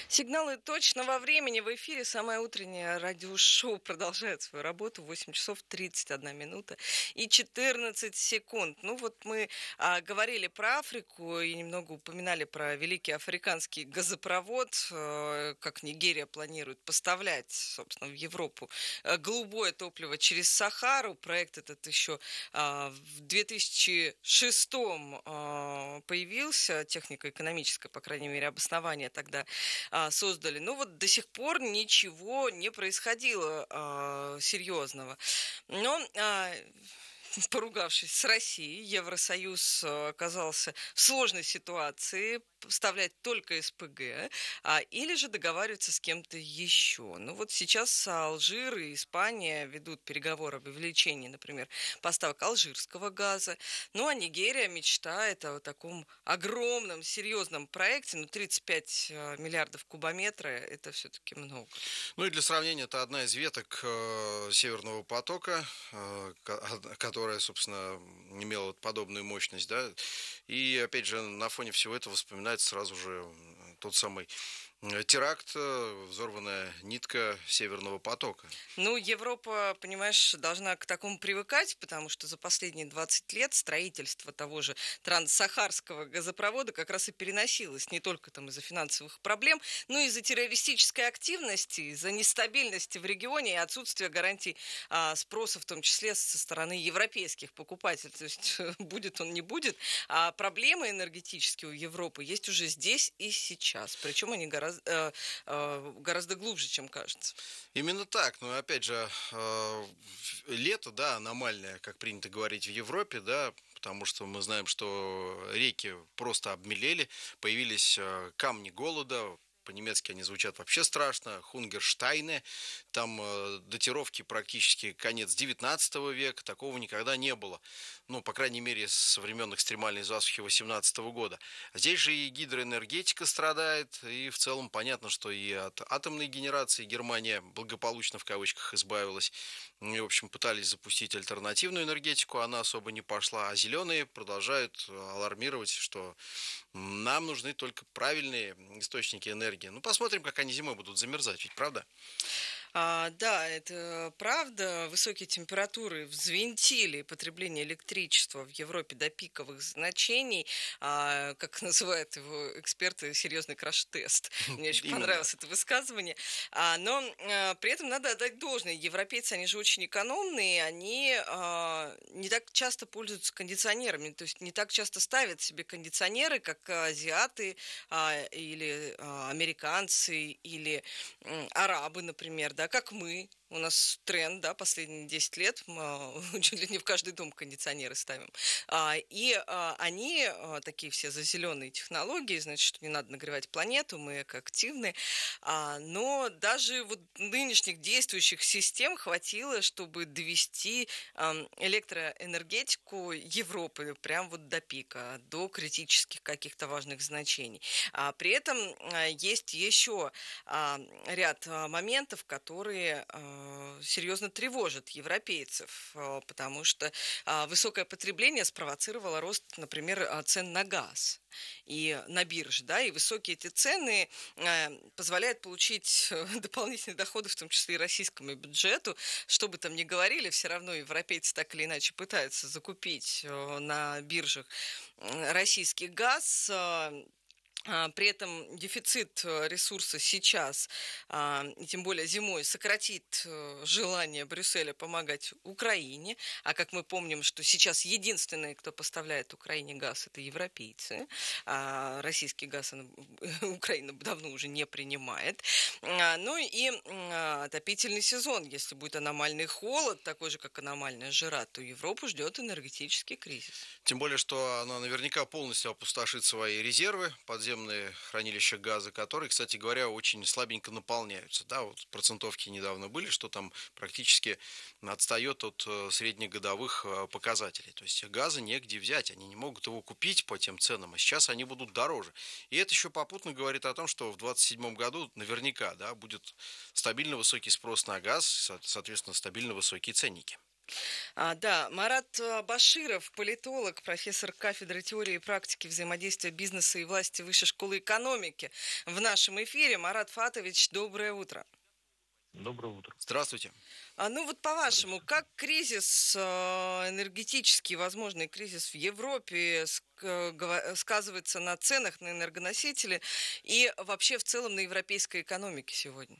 Сигналы точного времени в эфире. Самое утреннее радиошоу продолжает свою работу. 8 часов 31 минута и 14 секунд. Ну вот мы говорили про Африку и немного упоминали про великий африканский газопровод, как Нигерия планирует поставлять, собственно, в Европу голубое топливо через Сахару. Проект этот еще в 2006 появился, технико-экономическое, по крайней мере, обоснование тогда создали. Но вот до сих пор ничего не происходило серьезного. Но поругавшись с Россией, Евросоюз оказался в сложной ситуации вставлять только СПГ, или же договариваться с кем-то еще. Ну вот сейчас Алжир и Испания ведут переговоры об увеличении, например, поставок алжирского газа. Ну а Нигерия мечтает о таком огромном, серьезном проекте. Ну 35 миллиардов кубометра – это все-таки много. Ну и для сравнения, это одна из веток Северного потока, которая, собственно, имела вот подобную мощность, да. И, опять же, на фоне всего этого вспоминается сразу же тот самый теракт, взорванная нитка Северного потока. Ну, Европа, понимаешь, должна к такому привыкать, потому что за последние 20 лет строительство того же транссахарского газопровода как раз и переносилось не только там из-за финансовых проблем, но и из-за террористической активности, из-за нестабильности в регионе и отсутствия гарантий спроса, в том числе со стороны европейских покупателей. То есть будет он, не будет. А проблемы энергетические у Европы есть уже здесь и сейчас. Причем они гораздо глубже, чем кажется. Именно так, но опять же, лето, да, аномальное, как принято говорить в Европе, да, потому что мы знаем, что реки просто обмелели, появились камни голода. По-немецки они звучат вообще страшно. Хунгерштайны. Там датировки практически конец 19 века. Такого никогда не было. Ну, по крайней мере, со времен экстремальной засухи 18 года. А здесь же и гидроэнергетика страдает. И в целом понятно, что и от атомной генерации Германия благополучно в кавычках избавилась. И, в общем, пытались запустить альтернативную энергетику. Она особо не пошла. А зеленые продолжают алармировать, что нам нужны только правильные источники энергии. Ну, посмотрим, как они зимой будут замерзать, ведь правда? Да, это правда. Высокие температуры взвинтили потребление электричества в Европе до пиковых значений, как называют его эксперты, серьезный краш-тест. Мне очень Именно. понравилось это высказывание. Но при этом надо отдать должное. Европейцы, они же очень экономные, они не так часто пользуются кондиционерами, то есть не так часто ставят себе кондиционеры, как азиаты или американцы, или арабы, например, да, как мы. У нас тренд, да, последние 10 лет, мы чуть ли не в каждый дом кондиционеры ставим. Они такие все за зеленые технологии, значит, что не надо нагревать планету, мы экоактивны. Но даже вот нынешних действующих систем хватило, чтобы довести электроэнергетику Европы прям вот до пика, до критических каких-то важных значений. При этом есть еще ряд моментов, которые серьезно тревожат европейцев, потому что высокое потребление спровоцировало рост, например, цен на газ и на бирже, да, и высокие эти цены позволяют получить дополнительные доходы, в том числе и российскому бюджету. Что бы там ни говорили, все равно европейцы так или иначе пытаются закупить на биржах российский газ. При этом дефицит ресурса сейчас, и тем более зимой, сократит желание Брюсселя помогать Украине. А как мы помним, что сейчас единственные, кто поставляет Украине газ, это европейцы. А российский газ Украина давно уже не принимает. Ну и отопительный сезон. Если будет аномальный холод, такой же, как аномальная жара, то Европу ждет энергетический кризис. Тем более, что она наверняка полностью опустошит свои резервы, подземные хранилища газа, которые, кстати говоря, очень слабенько наполняются. Да, вот процентовки недавно были, что там практически отстает от среднегодовых показателей. То есть газа негде взять, они не могут его купить по тем ценам, а сейчас они будут дороже. И это еще попутно говорит о том, что в 2027 году наверняка, да, будет стабильно высокий спрос на газ, соответственно, стабильно высокие ценники. Да, Марат Баширов, политолог, профессор кафедры теории и практики взаимодействия бизнеса и власти Высшей школы экономики в нашем эфире. Марат Фатович, доброе утро. Доброе утро. Здравствуйте. Ну вот по-вашему, Здравствуйте. как кризис, энергетический, возможный кризис в Европе сказывается на ценах на энергоносители и вообще в целом на европейской экономике сегодня?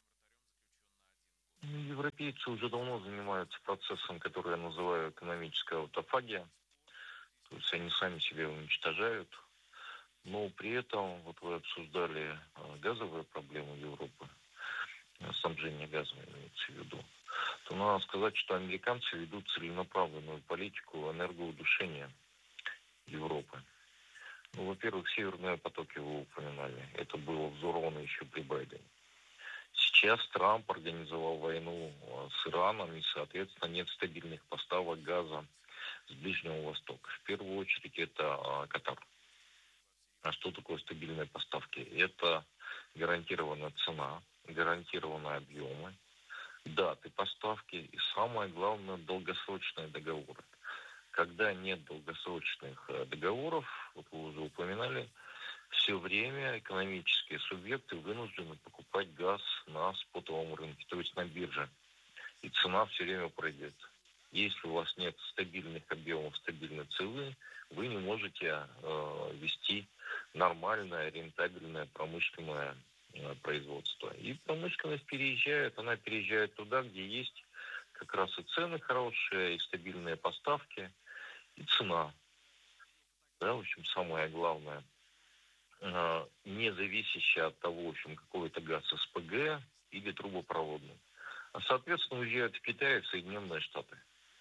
Европейцы уже давно занимаются процессом, который я называю экономическая аутофагия. То есть они сами себя уничтожают. Но при этом, вот вы обсуждали газовые проблемы Европы, снабжение газом имеется в виду, то надо сказать, что американцы ведут целенаправленную политику энергоудушения Европы. Ну, во-первых, северные потоки вы упоминали. Это было взорвано еще при Байдене. Сейчас Трамп организовал войну с Ираном, и, соответственно, нет стабильных поставок газа с Ближнего Востока. В первую очередь это Катар. А что такое стабильные поставки? Это гарантированная цена, гарантированные объемы, даты поставки и, самое главное, долгосрочные договоры. Когда нет долгосрочных договоров, вот вы уже упоминали, все время экономические субъекты вынуждены покупать газ на спотовом рынке, то есть на бирже. И цена все время пройдет. Если у вас нет стабильных объемов, стабильной цены, вы не можете вести нормальное, рентабельное промышленное производство. И промышленность переезжает, она переезжает туда, где есть как раз и цены хорошие, и стабильные поставки, и цена. Да, в общем, самое главное – не зависящая от того, в общем, какой это газ СПГ или трубопроводный. А, соответственно, уезжают в Китай и в Соединенные Штаты.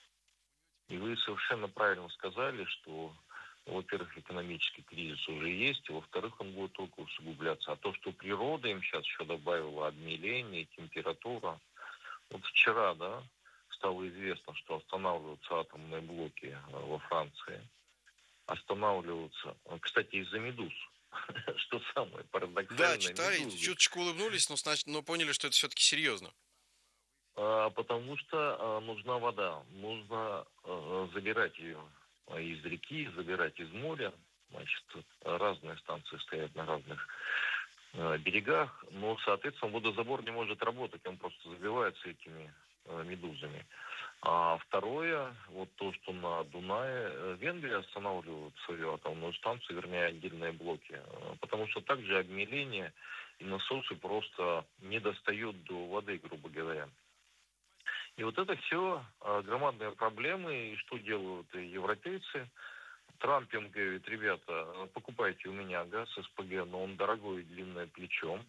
И вы совершенно правильно сказали, что, во-первых, экономический кризис уже есть, и, во-вторых, он будет только усугубляться. А то, что природа им сейчас еще добавила обмеление, температура. Вот вчера, да, стало известно, что останавливаются атомные блоки во Франции. Останавливаются, кстати, из-за медуз. Что самое Да, парадоксальное, читали, медузы. чуточку улыбнулись, но поняли, что это все-таки серьезно. Потому что нужна вода. Нужно забирать ее из реки, забирать из моря. Значит, разные станции стоят на разных берегах. Но, соответственно, водозабор не может работать. Он просто забивается этими медузами. А второе, вот то, что на Дунае Венгрия останавливает свою атомную станцию, вернее, отдельные блоки, потому что также обмеление и насосы просто не достают до воды, грубо говоря. И вот это все громадные проблемы, и что делают европейцы? Трамп им говорит: ребята, покупайте у меня газ СПГ, но он дорогой и длинное плечом.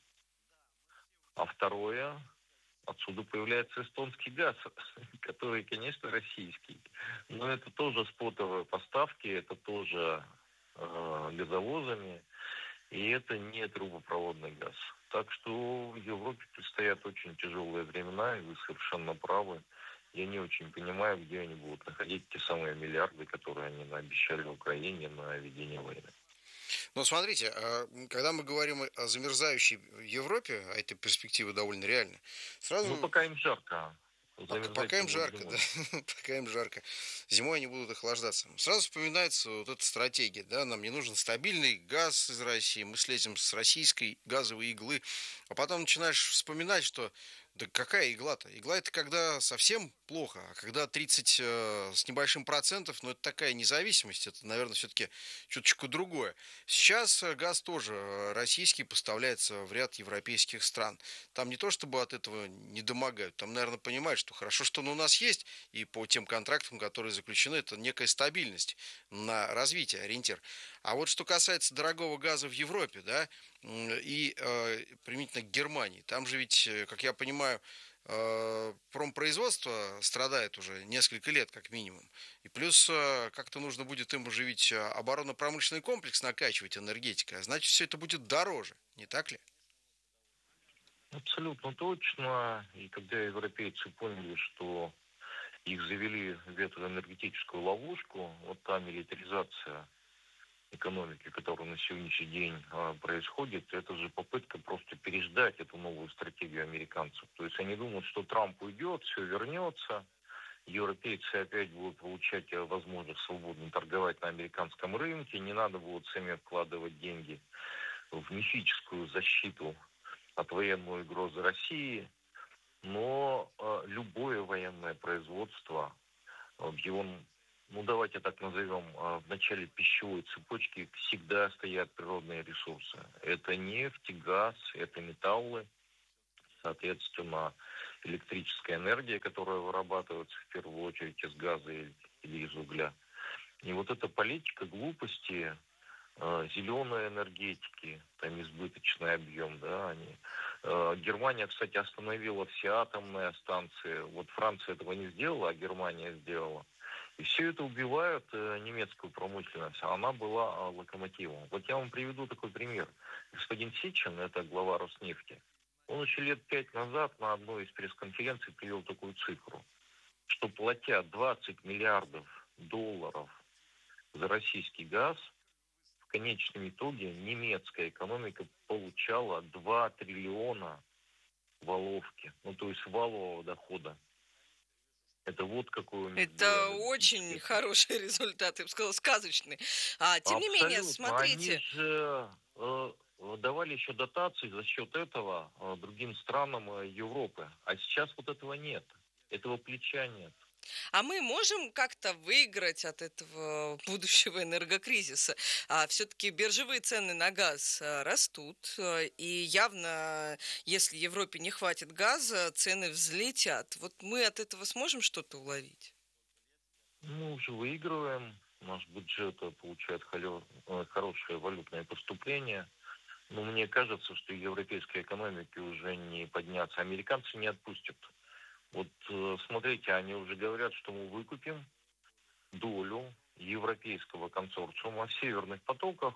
А второе, отсюда появляется эстонский газ, который, конечно, российский. Но это тоже спотовые поставки, это тоже газовозами, и это не трубопроводный газ. Так что в Европе предстоят очень тяжелые времена, и вы совершенно правы. Я не очень понимаю, где они будут находить те самые миллиарды, которые они наобещали Украине на ведение войны. Но смотрите, когда мы говорим о замерзающей Европе, а эта перспектива довольно реальна, Ну, сразу пока им жарко. пока Замерзать-то им будет жарко, да, зимой. пока им жарко, зимой они будут охлаждаться. Сразу вспоминается вот эта стратегия, да, нам не нужен стабильный газ из России, мы слезем с российской газовой иглы, а потом начинаешь вспоминать, что да какая игла-то? Игла это когда совсем плохо, а когда 30 с небольшим процентов, ну это такая независимость, это, наверное, все-таки чуточку другое. Сейчас газ тоже российский поставляется в ряд европейских стран. Там не то, чтобы от этого не домогают, там, наверное, понимают, что хорошо, что он у нас есть, и по тем контрактам, которые заключены, это некая стабильность на развитие, ориентир. А вот что касается дорогого газа в Европе, да, и применительно к Германии, там же ведь, как я понимаю, промпроизводство страдает уже несколько лет, как минимум. И плюс как-то нужно будет им оживить оборонно-промышленный комплекс, накачивать энергетикой, а значит, все это будет дороже, не так ли? Абсолютно точно. И когда европейцы поняли, что их завели в эту энергетическую ловушку, вот та милитаризация экономики, которая на сегодняшний день происходит, это же попытка просто переждать эту новую стратегию американцев. То есть они думают, что Трамп уйдет, все вернется, европейцы опять будут получать возможность свободно торговать на американском рынке, не надо будет сами вкладывать деньги в мифическую защиту от военной угрозы России, но любое военное производство в его, ну давайте так назовем, в начале пищевой цепочки всегда стоят природные ресурсы. Это нефть, газ, это металлы, соответственно, электрическая энергия, которая вырабатывается в первую очередь из газа или из угля. И вот эта политика глупости, зеленой энергетики, там избыточный объем, да, Германия, кстати, остановила все атомные станции. Вот Франция этого не сделала, а Германия сделала. И все это убивает немецкую промышленность. А она была локомотивом. Вот я вам приведу такой пример. Господин Сечин, это глава Роснефти, он еще лет 5 назад на одной из пресс-конференций привел такую цифру, что платя 20 миллиардов долларов за российский газ, в конечном итоге немецкая экономика получала 2 триллиона валовки, ну то есть валового дохода. Это вот какой у них Это очень хороший результат, я бы сказала, сказочный. Тем не менее, смотрите. Они же давали еще дотации за счет этого другим странам Европы. А сейчас вот этого нет. Этого плеча нет. А мы можем как-то выиграть от этого будущего энергокризиса? Все-таки биржевые цены на газ растут, и явно, если Европе не хватит газа, цены взлетят. Вот мы от этого сможем что-то уловить? Мы уже выигрываем. Наш бюджет получает хорошее валютное поступление. Но мне кажется, что европейской экономике уже не подняться. Американцы не отпустят. Вот смотрите, они уже говорят, что мы выкупим долю европейского консорциума в северных потоках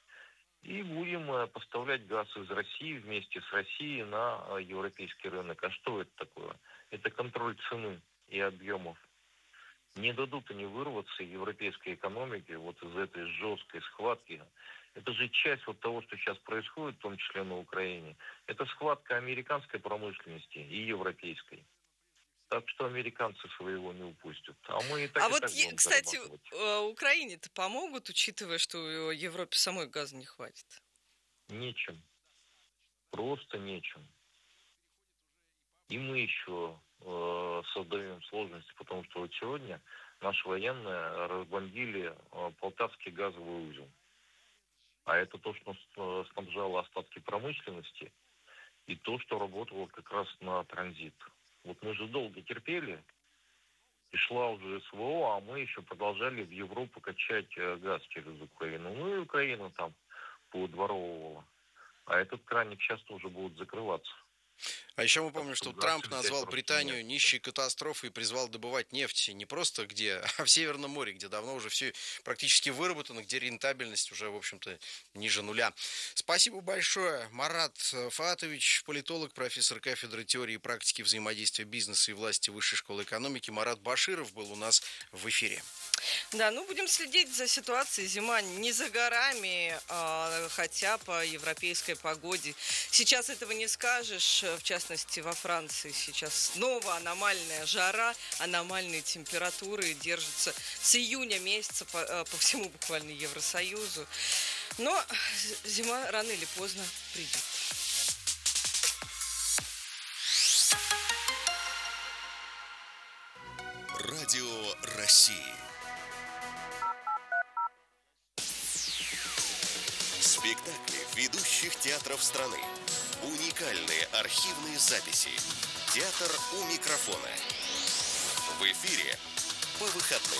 и будем поставлять газ из России вместе с Россией на европейский рынок. А что это такое? Это контроль цены и объемов. Не дадут они вырваться европейской экономике вот из этой жесткой схватки. Это же часть вот того, что сейчас происходит, в том числе на Украине. Это схватка американской промышленности и европейской. Так что американцы своего не упустят. А мы и так, вот, будем кстати, Украине-то помогут, учитывая, что Европе самой газа не хватит? Нечем. Просто нечем. И мы еще создаем сложности, потому что вот сегодня наши военные разбомбили Полтавский газовый узел. А это то, что снабжало остатки промышленности и то, что работало как раз на транзит. Вот мы же долго терпели, и шла уже СВО, а мы еще продолжали в Европу качать газ через Украину. Ну и Украина там поудворовывала. А этот краник сейчас тоже будет закрываться. А еще мы помним, что Трамп назвал Британию нищей катастрофой и призвал добывать нефть не просто где, а в Северном море, где давно уже все практически выработано, где рентабельность уже, в общем-то, ниже нуля. Спасибо большое. Марат Фаатович, политолог, профессор кафедры теории и практики взаимодействия бизнеса и власти Высшей школы экономики. Марат Баширов был у нас в эфире. Да, будем следить за ситуацией. Зима не за горами, хотя по европейской погоде. Сейчас этого не скажешь. В частности, во Франции сейчас снова аномальная жара, аномальные температуры держатся с июня месяца по всему буквально Евросоюзу. Но зима рано или поздно придет. Радио России. Спектакли ведущих театров страны. Уникальные архивные записи. Театр у микрофона. В эфире по выходным.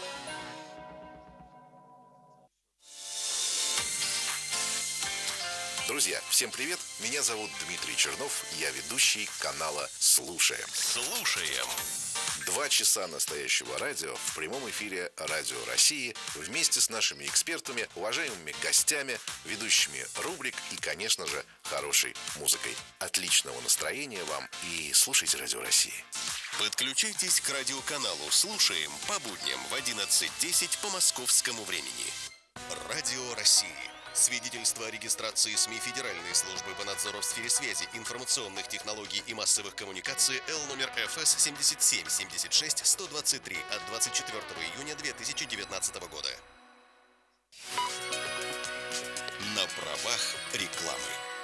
Друзья, всем привет! Меня зовут Дмитрий Чернов, я ведущий канала «Слушаем». Слушаем. 2 часа настоящего радио в прямом эфире Радио России вместе с нашими экспертами, уважаемыми гостями, ведущими рубрик и, конечно же, хорошей музыкой. Отличного настроения вам и слушайте Радио России. Подключайтесь к радиоканалу «Слушаем» по будням в 11:10 по московскому времени. Радио России. Свидетельство о регистрации СМИ Федеральной службы по надзору в сфере связи, информационных технологий и массовых коммуникаций Л номер ФС 7776-123 от 24 июня 2019 года. На правах рекламы.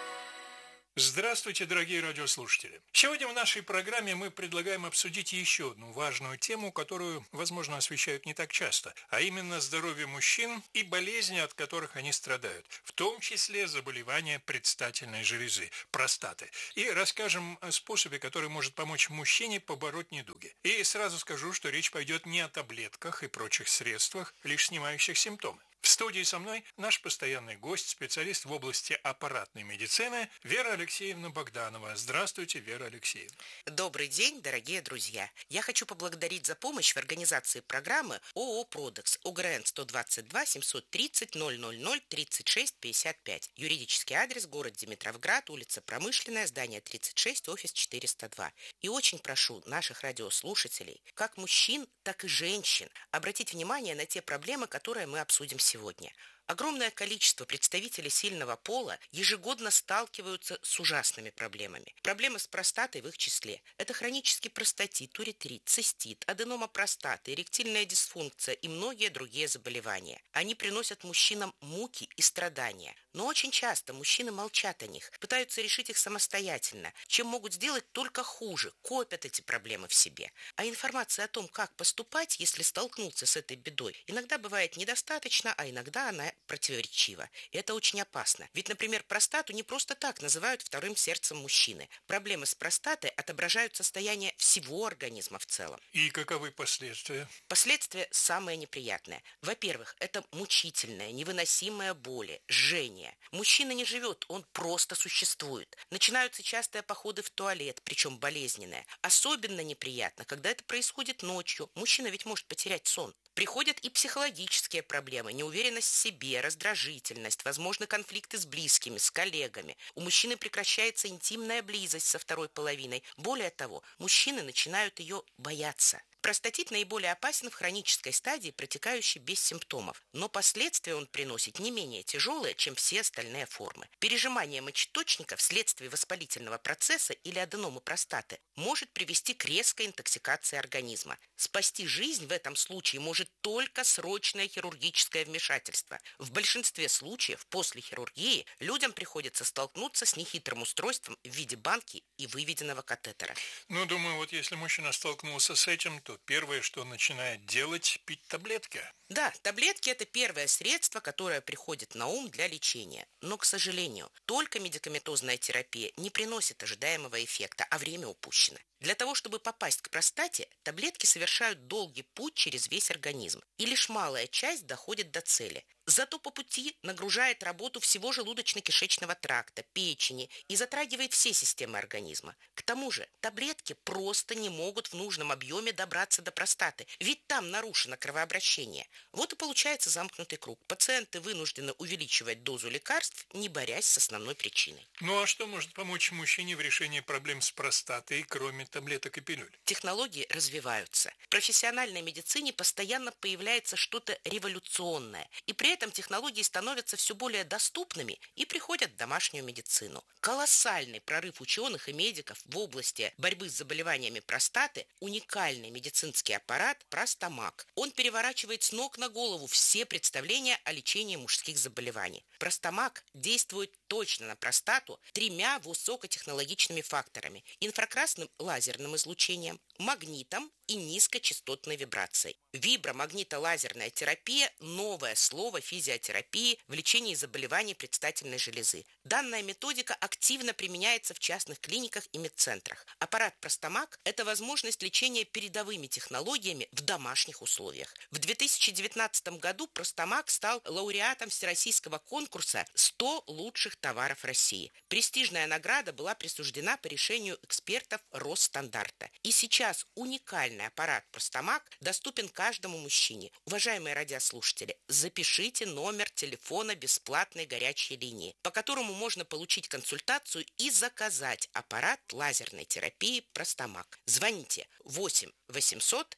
Здравствуйте, дорогие радиослушатели! Сегодня в нашей программе мы предлагаем обсудить еще одну важную тему, которую, возможно, освещают не так часто, а именно здоровье мужчин и болезни, от которых они страдают, в том числе заболевания предстательной железы, простаты. И расскажем о способе, который может помочь мужчине побороть недуги. И сразу скажу, что речь пойдет не о таблетках и прочих средствах, лишь снимающих симптомы. В студии со мной наш постоянный гость, специалист в области аппаратной медицины Вера Алексеевна Богданова. Здравствуйте, Вера Алексеевна. Добрый день, дорогие друзья. Я хочу поблагодарить за помощь в организации программы ООО «Продекс», УГРН 122 730 000 36 55. Юридический адрес: город Димитровград, улица Промышленная, здание 36, офис 402. И очень прошу наших радиослушателей, как мужчин, так и женщин, обратить внимание на те проблемы, которые мы обсудим сегодня. Огромное количество представителей сильного пола ежегодно сталкиваются с ужасными проблемами. Проблемы с простатой в их числе. Это хронический простатит, уретрит, цистит, аденома простаты, эректильная дисфункция и многие другие заболевания. Они приносят мужчинам муки и страдания. Но очень часто мужчины молчат о них, пытаются решить их самостоятельно, чем могут сделать только хуже, копят эти проблемы в себе. А информация о том, как поступать, если столкнуться с этой бедой, иногда бывает недостаточно, а иногда она противоречива. И это очень опасно. Ведь, например, простату не просто так называют вторым сердцем мужчины. Проблемы с простатой отображают состояние всего организма в целом. И каковы последствия? Последствия самые неприятные. Во-первых, это мучительная, невыносимая боль, жжение. Мужчина не живет, он просто существует. Начинаются частые походы в туалет, причем болезненные. Особенно неприятно, когда это происходит ночью. Мужчина ведь может потерять сон. Приходят и психологические проблемы, неуверенность в себе, раздражительность, возможны конфликты с близкими, с коллегами. У мужчины прекращается интимная близость со второй половиной. Более того, мужчины начинают ее бояться. Простатит наиболее опасен в хронической стадии, протекающей без симптомов, но последствия он приносит не менее тяжелые, чем все остальные формы. Пережимание мочеточника вследствие воспалительного процесса или аденомы простаты может привести к резкой интоксикации организма. Спасти жизнь в этом случае может только срочное хирургическое вмешательство. В большинстве случаев после хирургии людям приходится столкнуться с нехитрым устройством в виде банки и выведенного катетера. Ну, думаю, вот если мужчина столкнулся с этим, то первое, что он начинает делать, пить таблетки. Да, таблетки – это первое средство, которое приходит на ум для лечения. Но, к сожалению, только медикаментозная терапия не приносит ожидаемого эффекта, а время упущено. Для того, чтобы попасть к простате, таблетки совершают долгий путь через весь организм, и лишь малая часть доходит до цели. Зато по пути нагружает работу всего желудочно-кишечного тракта, печени и затрагивает все системы организма. К тому же таблетки просто не могут в нужном объеме добраться до простаты, ведь там нарушено кровообращение. Вот и получается замкнутый круг. Пациенты вынуждены увеличивать дозу лекарств, не борясь с основной причиной. Ну а что может помочь мужчине в решении проблем с простатой, кроме таблеток и пилюль? Технологии развиваются. В профессиональной медицине постоянно появляется что-то революционное, и при этом технологии становятся все более доступными и приходят в домашнюю медицину. Колоссальный прорыв ученых и медиков в области борьбы с заболеваниями простаты – уникальный медицинский аппарат Простомак. Он переворачивает с ног на голову все представления о лечении мужских заболеваний. Простомак действует точно на простату 3 высокотехнологичными факторами – инфракрасным лазерным излучением, магнитом и низкочастотной вибрацией. Вибромагнитолазерная терапия – новое слово физиотерапии в лечении заболеваний предстательной железы. Данная методика активно применяется в частных клиниках и медцентрах. Аппарат Простомак – это возможность лечения передовыми технологиями в домашних условиях. В 2019 году Простомак стал лауреатом всероссийского конкурса «100 лучших товаров России». Престижная награда была присуждена по решению экспертов Росстандартта. И сейчас уникальный аппарат Простомак доступен каждому мужчине. Уважаемые радиослушатели, запишите номер телефона бесплатной горячей линии, по которому можно получить консультацию и заказать аппарат лазерной терапии Простомак. Звоните 8 800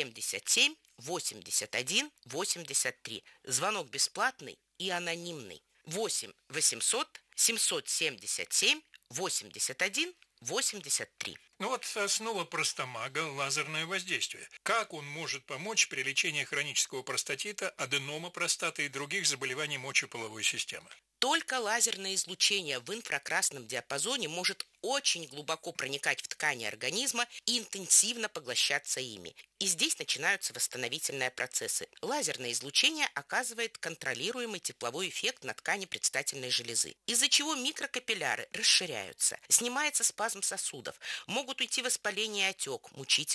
777 81 83. Звонок бесплатный и анонимный. 8 800 777 81 83. Ну вот основа простомага – лазерное воздействие. Как он может помочь при лечении хронического простатита, аденома простаты и других заболеваний мочеполовой системы? Только лазерное излучение в инфракрасном диапазоне может очень глубоко проникать в ткани организма и интенсивно поглощаться ими. И здесь начинаются восстановительные процессы. Лазерное излучение оказывает контролируемый тепловой эффект на ткани предстательной железы, из-за чего микрокапилляры расширяются, снимается спазм сосудов, могут уйти воспаление и отек, мучительно